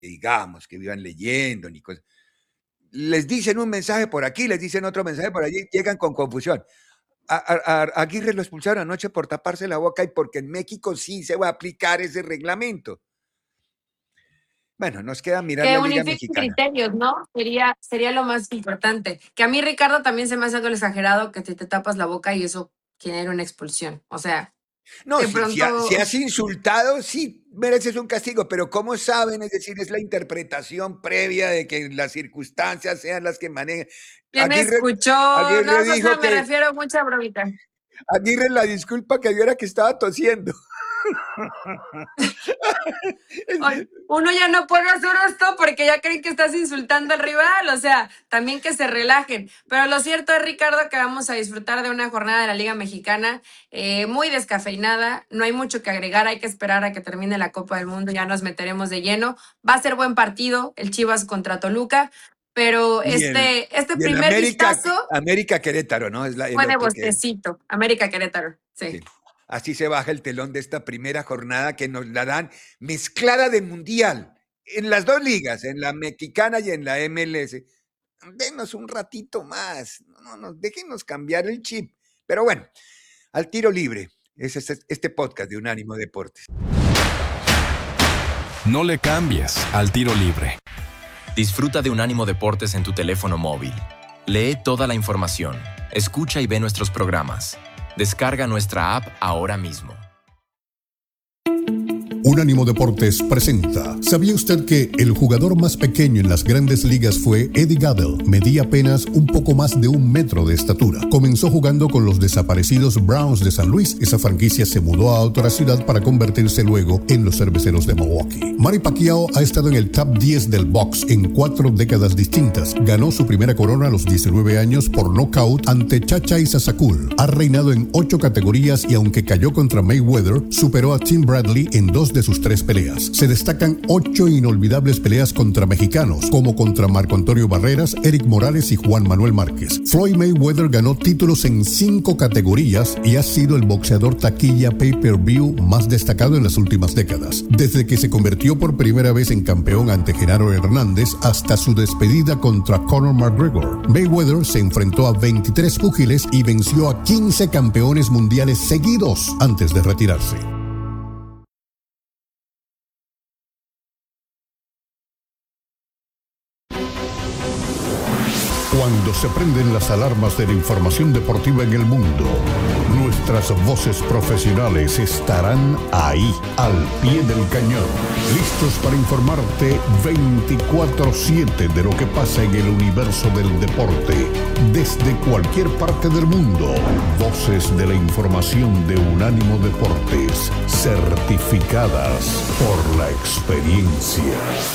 digamos, que vivan leyendo, ni cosas. Les dicen un mensaje por aquí, les dicen otro mensaje por allí, llegan con confusión. A Aguirre lo expulsaron anoche por taparse la boca y porque en México sí se va a aplicar ese reglamento. Bueno, nos queda mirar Que la Liga unifiquen Mexicana. criterios, ¿no? Sería lo más importante. Que a mí, Ricardo, también se me hace algo exagerado que te tapas la boca y eso genera una expulsión. O sea, No, de si pronto. has insultado, sí mereces un castigo, pero ¿cómo saben? Es decir, es la interpretación previa de que las circunstancias sean las que manejen. ¿Quién escuchó? No, Aguirre o sea, dijo me que refiero a mucha bromita. Aguirre la disculpa que dio era que estaba tosiendo. Uno ya no puede hacer esto porque ya creen que estás insultando al rival, o sea, también que se relajen. Pero lo cierto es, Ricardo, que vamos a disfrutar de una jornada de la Liga Mexicana muy descafeinada, no hay mucho que agregar, hay que esperar a que termine la Copa del Mundo, ya nos meteremos de lleno. Va a ser buen partido, el Chivas contra Toluca, pero Y este el primer vistazo América Querétaro, ¿no? Es el fue de otro que... bostecito, América Querétaro, sí. Sí. Así se baja el telón de esta primera jornada que nos la dan mezclada de mundial en las dos ligas, en la mexicana y en la MLS. Denos un ratito más, déjenos cambiar el chip. Pero bueno, al tiro libre, es este podcast de Unánimo Deportes. No le cambies al tiro libre. Disfruta de Unánimo Deportes en tu teléfono móvil. Lee toda la información, escucha y ve nuestros programas. Descarga nuestra app ahora mismo. Unánimo Deportes presenta. ¿Sabía usted que el jugador más pequeño en las grandes ligas fue Eddie Gaedel? Medía apenas un poco más de 1 metro de estatura. Comenzó jugando con los desaparecidos Browns de San Luis. Esa franquicia se mudó a otra ciudad para convertirse luego en los Cerveceros de Milwaukee. Manny Pacquiao ha estado en el top 10 del box en 4 décadas distintas. Ganó su primera corona a los 19 años por nocaut ante Chacha Isasakul. Ha reinado en 8 categorías y aunque cayó contra Mayweather, superó a Tim Bradley en 2 de sus 3 peleas. Se destacan 8 inolvidables peleas contra mexicanos, como contra Marco Antonio Barreras, Eric Morales y Juan Manuel Márquez. Floyd Mayweather ganó títulos en 5 categorías y ha sido el boxeador taquilla pay-per-view más destacado en las últimas décadas. Desde que se convirtió por primera vez en campeón ante Genaro Hernández hasta su despedida contra Conor McGregor, Mayweather se enfrentó a 23 púgiles y venció a 15 campeones mundiales seguidos antes de retirarse. Cuando se prenden las alarmas de la información deportiva en el mundo, nuestras voces profesionales estarán ahí, al pie del cañón, listos para informarte 24/7 de lo que pasa en el universo del deporte, desde cualquier parte del mundo. Voces de la información de Unánimo Deportes, certificadas por la experiencia.